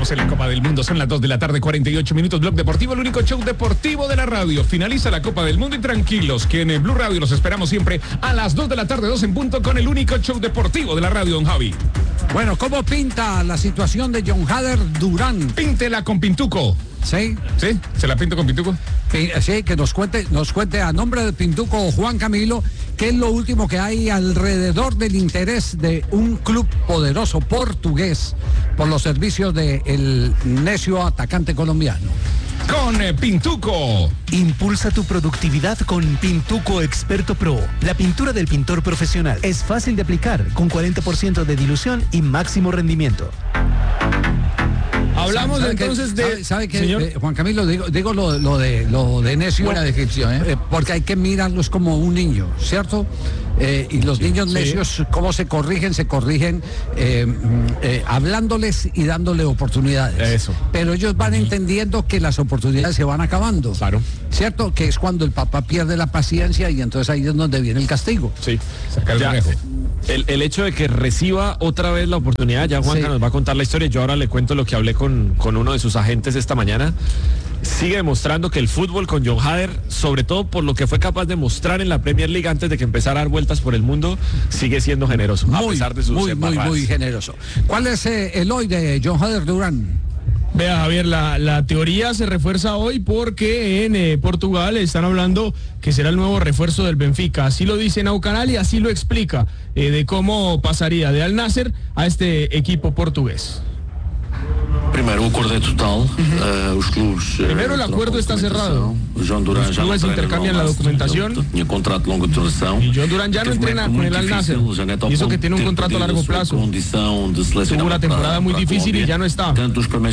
Estamos en la Copa del Mundo, son las 2 de la tarde, 48 minutos. Blog Deportivo, el único show deportivo de la radio. Finaliza la Copa del Mundo y tranquilos, que en Blue Radio los esperamos siempre a las 2 de la tarde, 2 en punto, con el único show deportivo de la radio, don Javi. Bueno, ¿cómo pinta la situación de John Hader Durán? Píntela con Pintuco. ¿Sí? ¿Sí? ¿Se la pinto con Pintuco? Sí, que nos cuente a nombre de Pintuco Juan Camilo qué es lo último que hay alrededor del interés de un club poderoso portugués por los servicios del necio atacante colombiano. Con Pintuco. Impulsa tu productividad con Pintuco Experto Pro. La pintura del pintor profesional es fácil de aplicar, con 40% de dilución y máximo rendimiento. Hablamos entonces de... ¿Sabe qué, Juan Camilo? Digo lo de necio. Buena descripción, porque hay que mirarlos como un niño, ¿cierto? Y los niños necios, ¿cómo se corrigen? Se corrigen hablándoles y dándole oportunidades. Eso. Pero ellos van entendiendo que las oportunidades se van acabando. Claro. ¿Cierto? Que es cuando el papá pierde la paciencia y entonces ahí es donde viene el castigo. Sí, saca el conejo. El hecho de que reciba otra vez la oportunidad, ya Juanca nos va a contar la historia. Yo ahora le cuento lo que hablé con uno de sus agentes esta mañana. Sigue demostrando que el fútbol con John Hader, sobre todo por lo que fue capaz de mostrar en la Premier League antes de que empezara a dar vueltas por el mundo, sigue siendo generoso, a pesar de sus muy generoso. ¿Cuál es el hoy de John Hader Durán? Vea, Javier, la teoría se refuerza hoy porque en Portugal están hablando que será el nuevo refuerzo del Benfica. Así lo dice Nau Canal y así lo explica de cómo pasaría de Al Nassr a este equipo portugués. Primero, o acuerdo es total. Los clubes. Primero, el acuerdo está cerrado. Los clubes intercambian la documentación. Y John Durán ya no entrena con el Al Nassr. Y eso que tiene un contrato a largo plazo. Tuvo una temporada muy difícil y ya no está. Al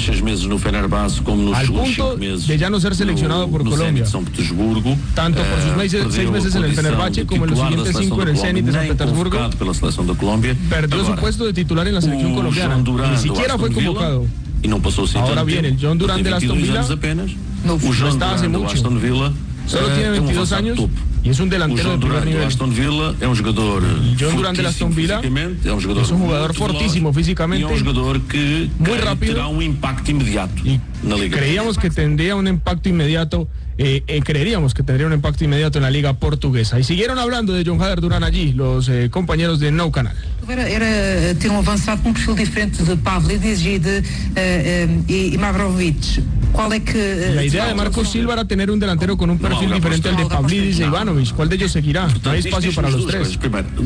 punto de ya no ser seleccionado por Colombia. Tanto por sus 6 meses en el Fenerbahce como en los siguientes 5 en el Zenit de San Petersburgo. Perdió su puesto de titular en la selección colombiana. Ni siquiera fue convocado. Ahora bien, el John Durán de Aston Villa no está hace mucho. Solo tiene 22 años y es un delantero de primer nivel. John Durán de Aston Villa es un jugador fortísimo físicamente, muy rápido, y creíamos que tendría un impacto inmediato. Creeríamos que tendría un impacto inmediato en la liga portuguesa. Y siguieron hablando de John Hader Durán allí, los compañeros de Nou Canal. Era ter avançado com perfil diferente de Pavlidis y Mavrovic. La idea de Marcos Silva era tener un delantero con un perfil diferente al de Pavlidis e Ivanovic. ¿Cuál de ellos seguirá? No hay espacio para los tres.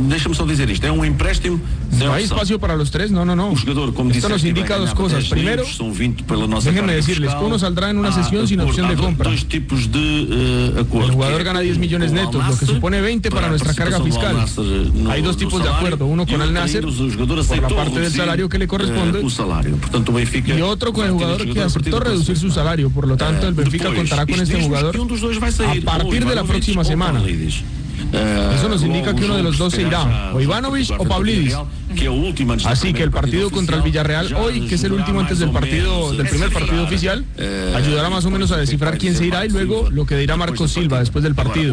No hay espacio para los tres, no. Esto nos indica dos cosas. Primero, déjenme decirles, uno saldrá en una sesión sin opción de compra. El jugador gana 10 millones netos, lo que supone 20 para nuestra carga fiscal. Hay dos tipos de acuerdo, uno con Al Nassr por la parte del salario que le corresponde y otro con el jugador que aceptó reducir su salario. Por lo tanto, el Benfica contará con este jugador a partir de la próxima semana. Eso nos indica que uno de los dos se irá, o Ivanovic o Pavlidis. Así que el partido contra el Villarreal hoy, que es el último antes del primer partido oficial, ayudará más o menos a descifrar quién se irá y luego lo que dirá Marcos Silva después del partido.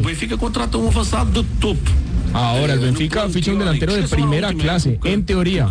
Ahora el Benfica ficha un delantero de primera clase, en teoría.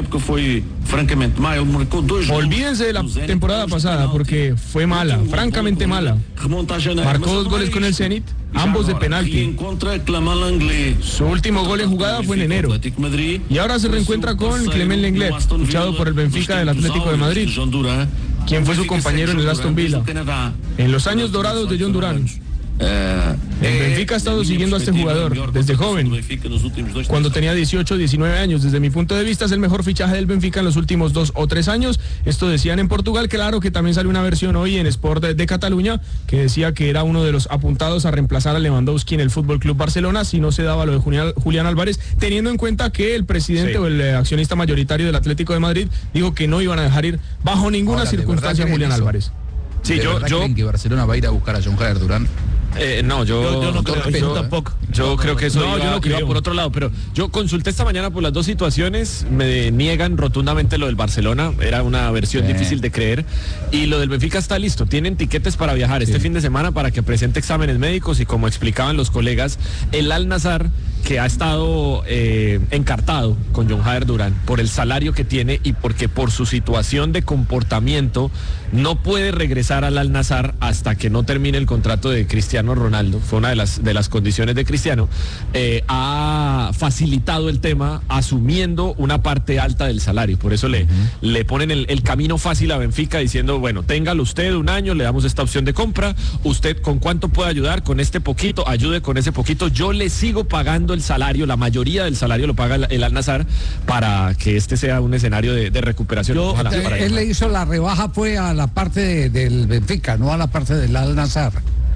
Olvídense de la temporada pasada porque fue mala, francamente mala. Marcó 2 goles con el Zenit, ambos de penalti. Su último gol en jugada fue en enero. Y ahora se reencuentra con Clement Lenglet, fichado por el Benfica del Atlético de Madrid, quien fue su compañero en el Aston Villa en los años dorados de John Durán. El Benfica ha estado siguiendo a este jugador desde joven, cuando tenía 18, 19 años. Desde mi punto de vista es el mejor fichaje del Benfica en los últimos 2 o 3 años. Esto decían en Portugal. Claro que también salió una versión hoy en Sport de Cataluña que decía que era uno de los apuntados a reemplazar a Lewandowski en el Fútbol Club Barcelona si no se daba lo de Julián Álvarez, teniendo en cuenta que el presidente o el accionista mayoritario del Atlético de Madrid dijo que no iban a dejar ir bajo ninguna circunstancia a Julián Álvarez. Sí, yo creen que Barcelona va a ir a buscar a John Hader Durán. Yo no creo, tampoco. Yo creo que eso iba por otro lado, pero yo consulté esta mañana por las dos situaciones, me niegan rotundamente lo del Barcelona, era una versión difícil de creer, y lo del Benfica está listo, tienen tiquetes para viajar este fin de semana para que presente exámenes médicos y como explicaban los colegas, el Al Nassr que ha estado encartado con John Jader Durán por el salario que tiene y porque por su situación de comportamiento no puede regresar al Al-Nassr hasta que no termine el contrato de Cristiano Ronaldo. Fue una de las condiciones de Cristiano. Ha facilitado el tema asumiendo una parte alta del salario. Por eso le ponen el camino fácil a Benfica diciendo, bueno, téngalo usted un año, le damos esta opción de compra, usted con cuánto puede ayudar, con este poquito, ayude con ese poquito, yo le sigo pagando el salario, la mayoría del salario lo paga el Al-Nassr para que este sea un escenario de recuperación. Él le hizo la rebaja fue a la parte del Benfica, no a la parte del Al-Nassr.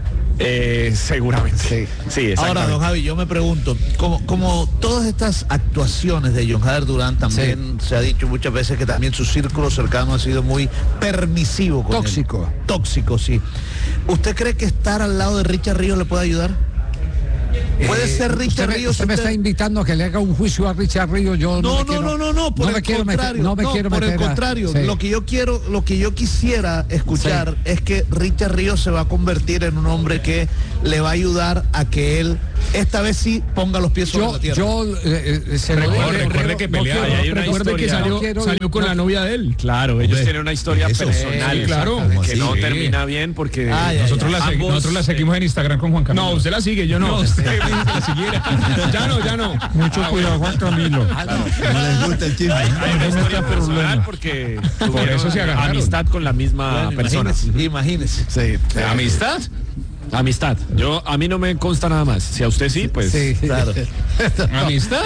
Seguramente. Sí, ahora, don Javi, yo me pregunto, como todas estas actuaciones de John Jader Durán, también se ha dicho muchas veces que también su círculo cercano ha sido muy permisivo con tóxico. Él. Tóxico, sí. ¿Usted cree que estar al lado de Richard Ríos le puede ayudar? ¿Puede ser Richard Ríos? Usted me está invitando a que le haga un juicio a Richard Ríos. Yo no, por el contrario. Sí. Lo que yo quisiera escuchar es que Richard Ríos se va a convertir en un hombre que le va a ayudar a que él esta vez sí ponga los pies sobre la tierra. Recuerde que peleaba. Recuerde que salió con la novia de él. Claro, ellos tienen una historia personal. Claro. Que no termina bien porque nosotros la seguimos en Instagram con Juan Camilo. No, usted la sigue, yo no. La siguiera. Ya no. Mucho cuidado, Juan Camilo. No les gusta el chisme. Hay una historia personal porque por eso se agarraron. Amistad con la misma persona. Imagínese. Sí. ¿Amistad? Amistad. A mí no me consta nada más. Si a usted sí, pues sí. Claro. ¿Amistad?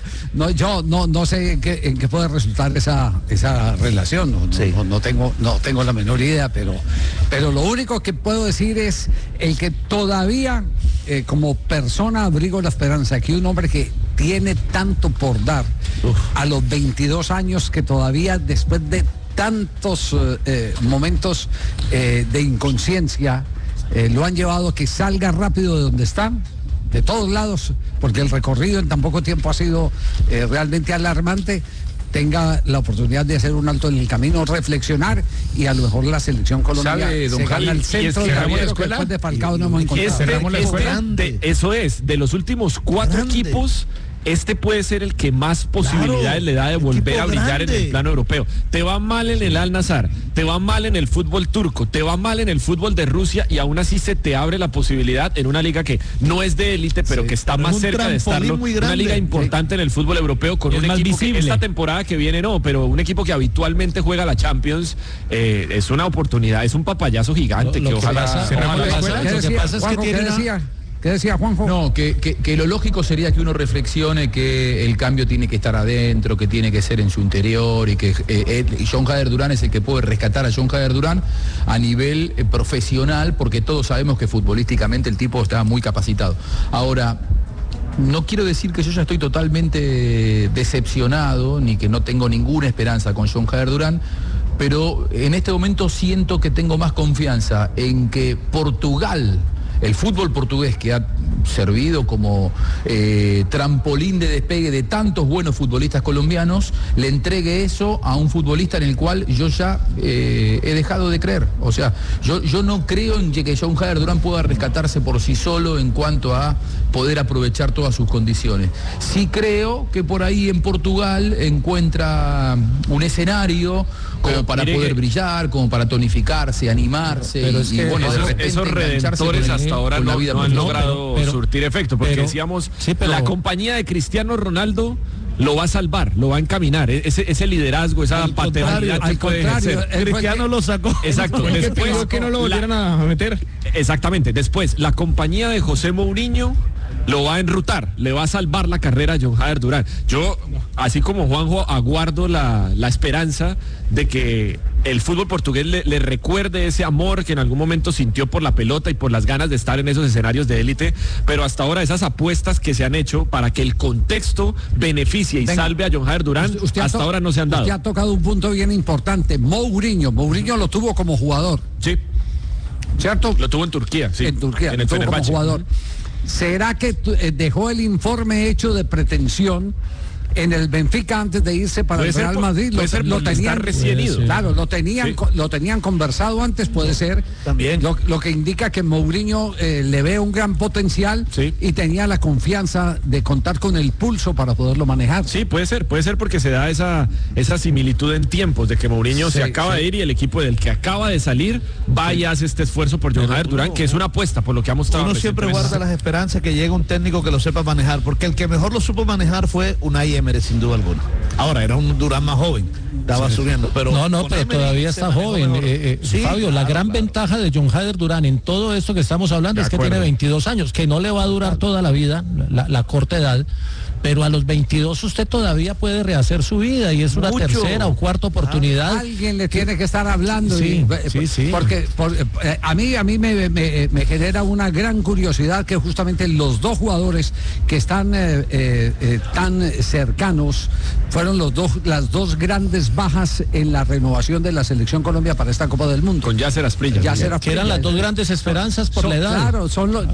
Yo no sé en qué puede resultar esa relación. No tengo la menor idea, pero lo único que puedo decir es el que todavía como persona abrigo la esperanza que un hombre que tiene tanto por dar a los 22 años, que todavía después de tantos momentos de inconsciencia lo han llevado a que salga rápido de donde están, de todos lados, porque el recorrido en tan poco tiempo ha sido realmente alarmante, tenga la oportunidad de hacer un alto en el camino, reflexionar, y a lo mejor la selección colombiana se gana el centro del tablero que después de Falcao no hemos encontrado. Eso es, de los últimos 4 equipos, este puede ser el que más posibilidades le da de volver a brillar en el plano europeo. Te va mal en el Al-Nassr, te va mal en el fútbol turco, te va mal en el fútbol de Rusia, y aún así se te abre la posibilidad en una liga que no es de élite, pero que está más cerca de estarlo, una liga importante en el fútbol europeo, con un equipo que esta temporada que viene pero un equipo que habitualmente juega la Champions. Es una oportunidad, es un papayazo gigante que ojalá. ¿Qué decía Juanjo? No, que lo lógico sería que uno reflexione que el cambio tiene que estar adentro, que tiene que ser en su interior, y que John Jader Durán es el que puede rescatar a John Jader Durán a nivel profesional, porque todos sabemos que futbolísticamente el tipo está muy capacitado. Ahora, no quiero decir que yo ya estoy totalmente decepcionado, ni que no tengo ninguna esperanza con John Jader Durán, pero en este momento siento que tengo más confianza en que Portugal, el fútbol portugués, que ha servido como trampolín de despegue de tantos buenos futbolistas colombianos, le entregue eso a un futbolista en el cual yo ya he dejado de creer. O sea, yo no creo en que John Jader Durán pueda rescatarse por sí solo en cuanto a poder aprovechar todas sus condiciones. Sí creo que por ahí en Portugal encuentra un escenario como para poder brillar, como para tonificarse, animarse, pero es que bueno, de repente esos redentores hasta ahora no han logrado surtir efecto, porque decíamos, la compañía de Cristiano Ronaldo lo va a salvar, lo va a encaminar, ese liderazgo, esa paternidad que puede ejercer. Cristiano lo sacó. Exacto. Después que no lo volvieran a meter. Exactamente. Después, la compañía de José Mourinho lo va a enrutar, le va a salvar la carrera a John Jader Durán. Yo, así como Juanjo, aguardo la esperanza de que el fútbol portugués le recuerde ese amor que en algún momento sintió por la pelota y por las ganas de estar en esos escenarios de élite, pero hasta ahora esas apuestas que se han hecho para que el contexto beneficie y salve a John Jader Durán, hasta ahora no se han dado. Usted ha tocado un punto bien importante. Mourinho lo tuvo como jugador. Sí. ¿Cierto? Lo tuvo en Turquía, sí. En Turquía, en el como jugador. ¿Será que dejó el informe hecho de pretensión en el Benfica antes de irse para el Real Madrid lo tenían recién ido. Claro, lo tenían conversado antes, puede ser. También. Lo que indica que Mourinho le ve un gran potencial y tenía la confianza de contar con el pulso para poderlo manejar. Sí, puede ser porque se da esa similitud en tiempos de que Mourinho se acaba de ir y el equipo del que acaba de salir va y hace este esfuerzo por John Jader Durán, que es una apuesta por lo que ha mostrado. Uno siempre guarda las esperanzas que llegue un técnico que lo sepa manejar, porque el que mejor lo supo manejar fue Unai Emery, sin duda alguna. Ahora era un Durán más joven, estaba subiendo, pero pero todavía está joven. Fabio, la gran ventaja de John Jader Durán en todo esto que estamos hablando es que tiene 22 años, que no le va a durar toda la vida, la corta edad. Pero a los 22 usted todavía puede rehacer su vida y es una tercera o cuarta oportunidad. Alguien le tiene que estar hablando. Sí. Porque a mí me genera una gran curiosidad que justamente los dos jugadores que están tan cercanos fueron las dos grandes bajas en la renovación de la Selección Colombia para esta Copa del Mundo. Con Yasser Asprilla. Que eran las dos grandes esperanzas por la edad. Claro,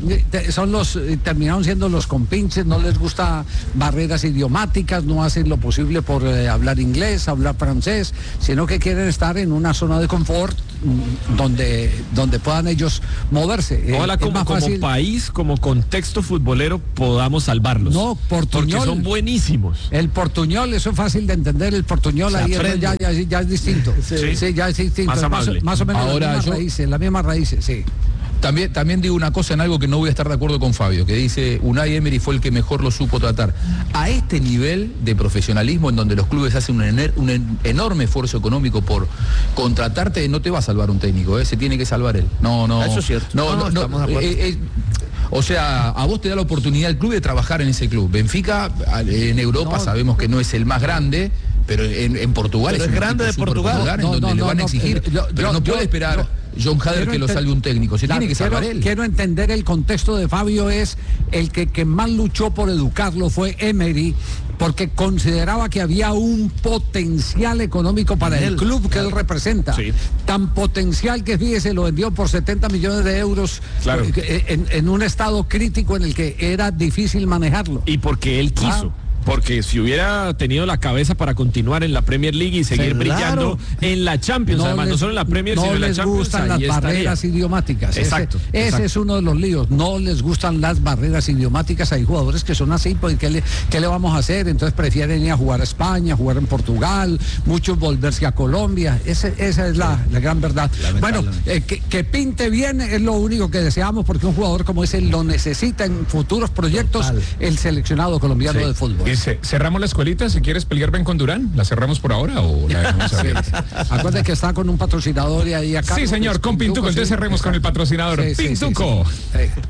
terminaron siendo los compinches, no les gusta barreras idiomáticas, no hacen lo posible por hablar inglés, hablar francés, sino que quieren estar en una zona de confort donde puedan ellos moverse. Ojalá como país, como contexto futbolero podamos salvarlos. No, Portuñol. Porque son buenísimos. El portuñol, eso es fácil de entender, el portuñol ahí ya es distinto. Sí, ya es distinto. Más o menos ahora las mismas raíces, sí. También digo una cosa en algo que no voy a estar de acuerdo con Fabio, que dice Unai Emery fue el que mejor lo supo tratar. A este nivel de profesionalismo en donde los clubes hacen un enorme esfuerzo económico por contratarte, no te va a salvar un técnico, se tiene que salvar él. No. Eso es cierto. No, estamos de acuerdo. O sea, a vos te da la oportunidad el club de trabajar en ese club. Benfica en Europa sabemos que no es el más grande, pero en Portugal pero es grande de Portugal, en donde le van a exigir. Pero no puede esperar John Jader que lo salve un técnico, tiene que salvar él. Quiero entender el contexto de Fabio, es el que más luchó por educarlo fue Emery, porque consideraba que había un potencial económico para el club que él representa. Tan potencial que, fíjese, lo vendió por 70 millones de euros en un estado crítico en el que era difícil manejarlo. Y porque él quiso. Porque si hubiera tenido la cabeza para continuar en la Premier League y seguir brillando en la Champions, además no solo en la Premier, sino en la Champions, no les gustan las barreras idiomáticas. Exacto. Ese es uno de los líos. No les gustan las barreras idiomáticas. Hay jugadores que son así, pues ¿qué le vamos a hacer? Entonces prefieren ir a jugar a España, jugar en Portugal, muchos volverse a Colombia. Esa es la gran verdad. Bueno, que pinte bien es lo único que deseamos, porque un jugador como ese lo necesita en futuros proyectos el seleccionado colombiano de fútbol. ¿Cerramos la escuelita? Si quieres pelear Ben con Durán, ¿la cerramos por ahora o la dejamos abierta? Acuérdate que está con un patrocinador y ahí acá. Sí, señor, con Pintuco. Entonces cerremos con el patrocinador Pintuco.